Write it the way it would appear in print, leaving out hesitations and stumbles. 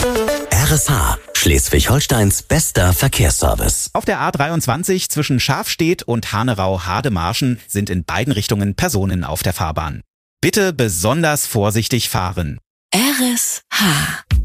RSH, Schleswig-Holsteins bester Verkehrsservice. Auf der A23 zwischen Schafstedt und Hanerau-Hademarschen sind in beiden Richtungen Personen auf der Fahrbahn. Bitte besonders vorsichtig fahren. RSH